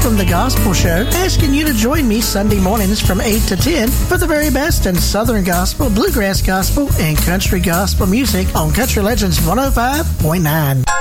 from The Gospel Show, asking you to join me Sunday mornings from 8 to 10 for the very best in Southern Gospel, Bluegrass Gospel, and Country Gospel music on Country Legends 105.9.